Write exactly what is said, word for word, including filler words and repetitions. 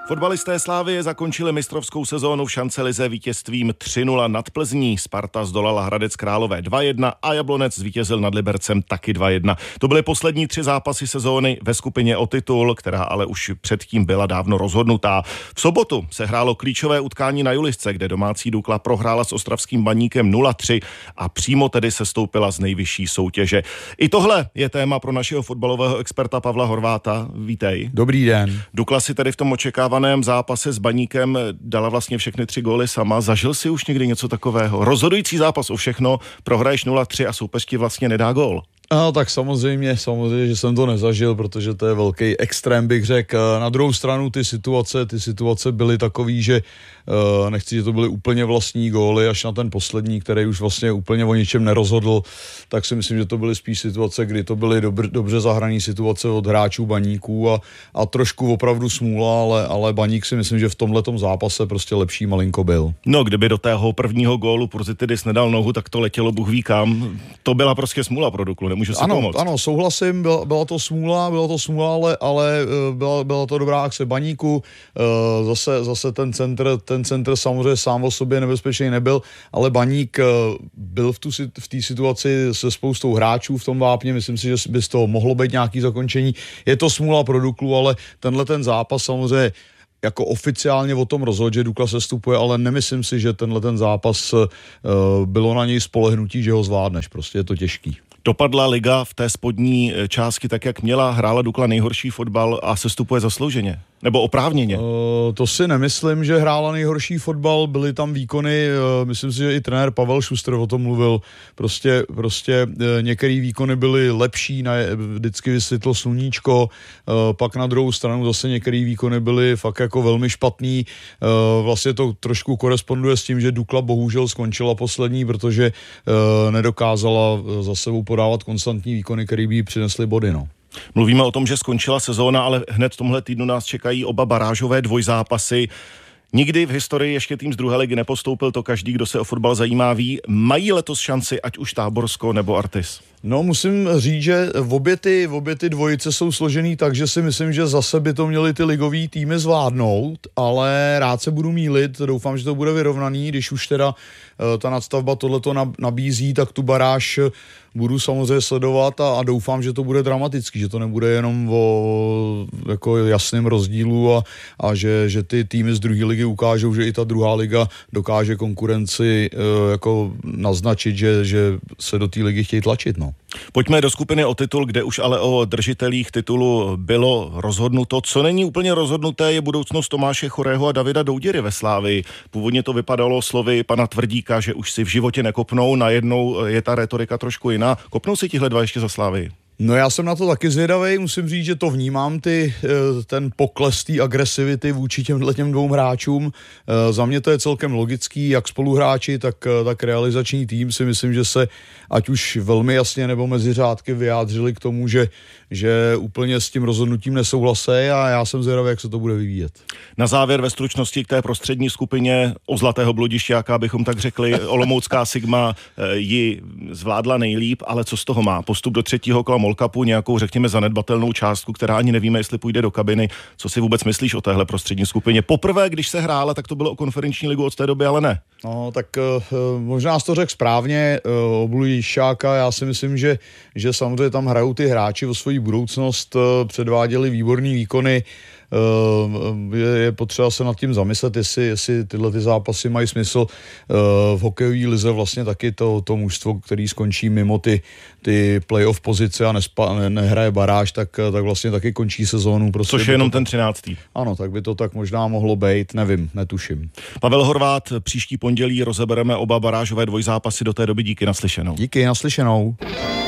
Fotbalisté Slavie zakončili mistrovskou sezónu v šancelize vítězstvím tři nula nad Plzní. Sparta zdolala Hradec Králové dva jedna a Jablonec zvítězil nad Libercem taky dva jedna. To byly poslední tři zápasy sezóny ve skupině o titul, která ale už předtím byla dávno rozhodnutá. V sobotu se hrálo klíčové utkání na Julisce, kde domácí Dukla prohrála s ostravským Baníkem nula tři a přímo tedy sestoupila z nejvyšší soutěže. I tohle je téma pro našeho fotbalového experta Pavla Horváta. Vítej. Dobrý den. Dukla si tedy v tom očekávaném zápase s Baníkem dala vlastně všechny tři góly sama. Zažil si už někdy něco takového? Rozhodující zápas o všechno, prohraješ nula tři a soupeř ti vlastně nedá gól. No, tak samozřejmě, samozřejmě, že jsem to nezažil, protože to je velký extrém, bych řekl. Na druhou stranu ty situace, ty situace byly takový, že uh, nechci, že to byly úplně vlastní góly, až na ten poslední, který už vlastně úplně o ničem nerozhodl, tak si myslím, že to byly spíš situace, kdy to byly dobr, dobře zahrané situace od hráčů Baníků a, a trošku opravdu smůla, ale, ale Baník si myslím, že v tomhletom zápase prostě lepší malinko byl. No, kdyby do tého prvního gólu Purzitidis nedal nohu, tak to letělo Bůh ví kam. To byla prostě smůla pro Duklu. Můžu si ano, pomoct. Ano, souhlasím, byla, byla to smůla, byla to smůla, ale, ale byla, byla to dobrá akce Baníku. Zase, zase ten centr, ten centr samozřejmě sám o sobě nebezpečný nebyl, ale Baník byl v, tu, v té situaci se spoustou hráčů v tom vápně, myslím si, že by z toho mohlo být nějaký zakončení. Je to smůla pro Duklu, ale tenhle ten zápas samozřejmě jako oficiálně o tom rozhodl, že Dukla sestupuje, ale nemyslím si, že tenhle ten zápas uh, bylo na něj spolehnutí, že ho zvládneš. Prostě je to těžký. Dopadla liga v té spodní části tak, jak měla, hrála Dukla nejhorší fotbal a sestupuje zaslouženě? Nebo oprávněně? Uh, to si nemyslím, že hrála nejhorší fotbal, byly tam výkony, uh, myslím si, že i trenér Pavel Šuster o tom mluvil, prostě, prostě uh, některé výkony byly lepší, na, vždycky vysvětlo sluníčko, uh, pak na druhou stranu zase některé výkony byly fakt jako velmi špatný, uh, vlastně to trošku koresponduje s tím, že Dukla bohužel skončila poslední, protože uh, nedokázala za sebou podávat konstantní výkony, které by jí přinesly body, no. Mluvíme o tom, že skončila sezóna, ale hned v tomhle týdnu nás čekají oba barážové dvojzápasy. Nikdy v historii ještě tým z druhé ligy nepostoupil, to každý, kdo se o fotbal zajímá, ví. Mají letos šanci, ať už Táborsko nebo Artis? No, musím říct, že obě ty, obě ty dvojice jsou složený tak, že si myslím, že zase by to měly ty ligový týmy zvládnout, ale rád se budu mýlit, doufám, že to bude vyrovnaný, když už teda ta nadstavba tohleto nabízí, tak tu baráž budu samozřejmě sledovat a, a doufám, že to bude dramatický, že to nebude jenom o jako jasném rozdílu a, a že, že ty týmy z druhé ligy ukážou, že i ta druhá liga dokáže konkurenci e, jako naznačit, že, že se do té ligy chtějí tlačit, no. Pojďme do skupiny o titul, kde už ale o držitelích titulu bylo rozhodnuto. Co není úplně rozhodnuté, je budoucnost Tomáše Chorého a Davida Douděry ve Slávii. Původně to vypadalo slovy pana Tvrdíka, že už si v životě nekopnou, najednou je ta retorika trošku jiná. Kopnou si tihle dva ještě za Slávii? No, já jsem na to taky zvědavej, musím říct, že to vnímám, ty, ten pokles té agresivity vůči těmhle těm dvou hráčům. Za mě to je celkem logický, jak spoluhráči, tak, tak realizační tým si myslím, že se ať už velmi jasně nebo mezi řádky vyjádřili k tomu, že, že úplně s tím rozhodnutím nesouhlasí a já jsem zvědavý, jak se to bude vyvíjet. Na závěr ve stručnosti k té prostřední skupině o zlatého bludišťáka, abychom tak řekli, olomoucká Sigma ji zvládla nejlíp, ale co z toho má? Postup do třetího kola Molkapu, nějakou, řekněme, zanedbatelnou částku, která ani nevíme, jestli půjde do kabiny. Co si vůbec myslíš o téhle prostřední skupině? Poprvé, když se hrála, tak to bylo o konferenční ligu od té doby, ale ne. No, tak uh, možná jsi to řekl správně, uh, o Bludišťáka, já si myslím, že, že samozřejmě tam hrajou ty hráči o svoji budoucnost, uh, předváděli výborný výkony, Uh, je, je potřeba se nad tím zamyslet, jestli, jestli tyhle ty zápasy mají smysl. Uh, v hokejové lize vlastně taky to, to mužstvo, který skončí mimo ty, ty playoff pozice a nespa, ne, nehraje baráž, tak, tak vlastně taky končí sezónu. Prostě což je jenom ten třináctý. Ano, tak by to tak možná mohlo být, nevím, netuším. Pavel Horvát, příští pondělí rozebereme oba barážové dvojzápasy, do té doby díky, naslyšenou. Díky, naslyšenou.